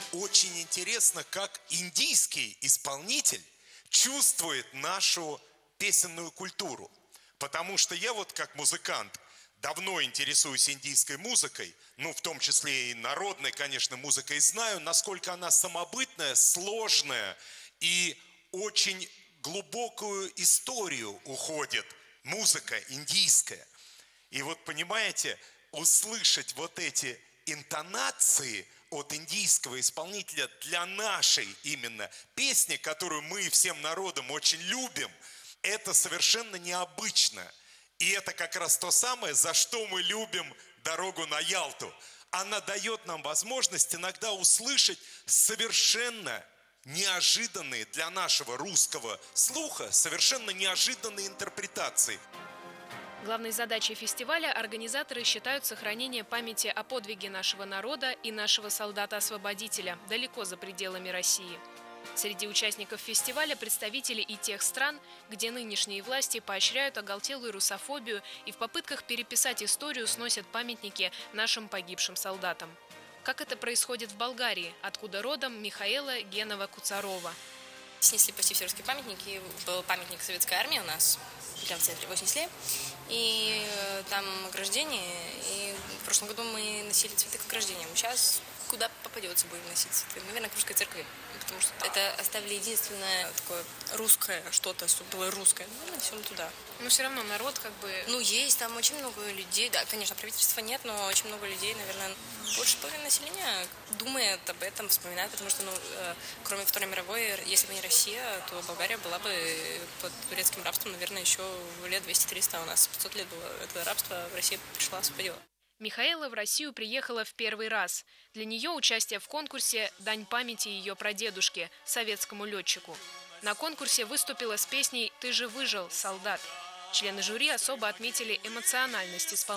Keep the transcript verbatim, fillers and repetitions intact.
очень интересно, как индийский исполнитель чувствует нашу песенную культуру. Потому что я вот как музыкант давно интересуюсь индийской музыкой, ну, в том числе и народной, конечно, музыкой, знаю, насколько она самобытная, сложная и очень глубокую историю уходит музыка индийская. И вот, понимаете, услышать вот эти интонации от индийского исполнителя для нашей именно песни, которую мы всем народом очень любим, это совершенно необычно. И это как раз то самое, за что мы любим «Дорогу на Ялту». Она дает нам возможность иногда услышать совершенно неожиданные для нашего русского слуха, совершенно неожиданные интерпретации. Главной задачей фестиваля организаторы считают сохранение памяти о подвиге нашего народа и нашего солдата-освободителя далеко за пределами России. Среди участников фестиваля представители и тех стран, где нынешние власти поощряют оголтелую русофобию и в попытках переписать историю сносят памятники нашим погибшим солдатам. Как это происходит в Болгарии, откуда родом Михаэла Генова-Куцарова. Снесли почти все русские памятники. Был памятник советской армии у нас, прямо в центре его снесли. И там ограждение. И в прошлом году мы носили цветы к ограждениям. Сейчас куда попадется будем носить цветы? Наверное, к русской церкви. Потому что это оставили единственное такое русское что-то, что было русское. Ну, несем туда. Но все равно народ как бы... Ну, есть, там очень много людей. Да, конечно, правительства нет, но очень много людей, наверное, больше половины населения думает об этом, вспоминает, потому что, ну, э, кроме Второй мировой, если бы не Россия, то Болгария была бы под турецким рабством, наверное, еще лет двести-триста, а у нас пятьсот лет было это рабство, в России пришла, освободила. Михаэла в Россию приехала в первый раз. Для нее участие в конкурсе – дань памяти ее прадедушке, советскому летчику. На конкурсе выступила с песней «Ты же выжил, солдат». Члены жюри особо отметили эмоциональность исполнения.